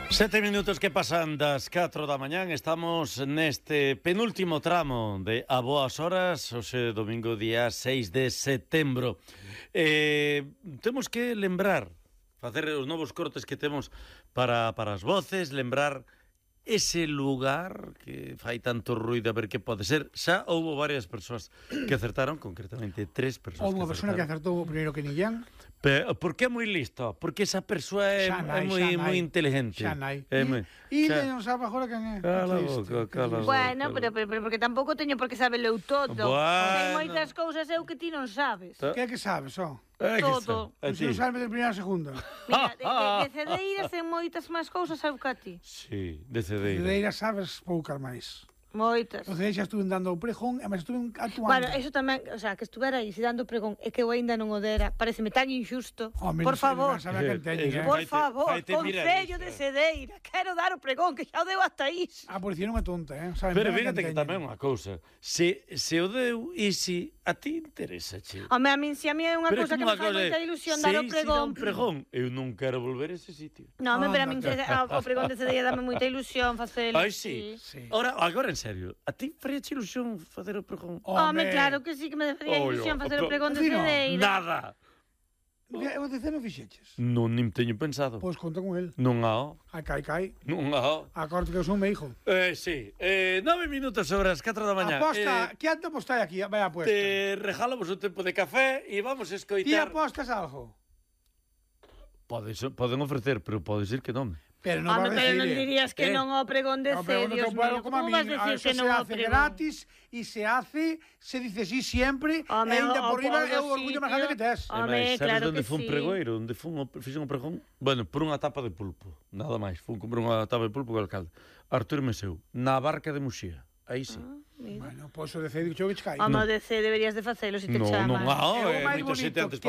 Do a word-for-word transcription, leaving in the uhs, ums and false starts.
Sete minutos que pasan das catro da mañán. Estamos neste penúltimo tramo de A Boas Horas, hoxe domingo día seis de setembro. Eh, temos que lembrar, facer os novos cortes que temos para, para as voces, lembrar ese lugar que fai tanto ruido, a ver que pode ser. Xa houbo varias persoas que acertaron, concretamente tres persoas. Houve unha persona que acertou o primeiro que Nillán. Pero, porque é moi listo, porque esa persoa é, é moi, moi inteligente. Xa nai. É moi, E xa... non sabe agora quen é. Cala a boca, cala a boca. Bueno, pero, pero, pero porque tampouco teño por que sabelo eu todo. Bueno. Hai moitas cousas eu que ti non sabes. Que é que sabes, ó? É que Todo. xa, a Se ti. non sabes de primeira a segunda. Mira, de, de, de Cedeiras en moitas máis cousas eu que a ti. Sí, de De Cedeira. Cedeira sabes poucas máis. Moitas. O Cedeira xa estuve dando o pregón, e máis estuve actuando. Bueno, eso tamén, o sea, que estuvera aí se dando pregón e que eu aínda non o dera, pareceme tan injusto. Home, Por non sei, favor. non sabe a quen teñen, Eh, eh? Por Faite- favor, faite mirar Concello isto. de Cedeira, quero dar o pregón que xa o deu hasta iso. A policía non é tonta, eh? Saben Pero ben a fíjate que quen teñen. tamén unha cousa. Se, se o deu e si a ti interesa, che. Home, a min, si a mí é unha Pero é cousa como que me unha fai cousa de, moita ilusión se dar o si dá pregón. un pregón, eu non quero volver a ese sitio. No, home, pero a Anda. min o pregón de Cedeira dame moita ilusión facelo. Ai, sí. Sí. Ora, agora en serio, a ti faría ilusión facer o pregón? Home, claro que sí que me faría Ollo, ilusión facer o pero- pregón de Vecino, Cedeira. Nada. O de non fixeches? Non nin teño pensado. Pois conta con el. Non hao, Ai, cai, cai. non hao. A corte que eu son me hijo. Eh, sí, eh, nove minutos sobre as catro da mañá. Aposta, Eh, que anda apostai aquí? Vai a apuesta. te regalamos un tempo de café e vamos a Ti escoitar. apostas algo? Podes, poden ofrecer, pero podes ir que non. Pero non Home, va a pero non decir. dirías que Eh. non ao pregón de No, pero C, no Dios te puedo mío. como a Como mí. vas decir Eso que se non ao hace pregón? gratis e se hace, se dice sí siempre, Home, e ainda o- por o- riba o é o do orgullo máis grande que tes. E Home, máis, sabes claro onde que fun sí. pregoeiro? Onde fun, o- fixen un pregón? Bueno, por unha tapa de pulpo, nada máis. Fun comprar unha tapa de pulpo co alcalde. Artur Meseu, na barca de Muxía. Aí sí. Mira. Bueno, pois o de Cedic que che cai. Home, o de C deberías de facelo se te Non, chaman. non há, É o eh, máis moita xente bonito antes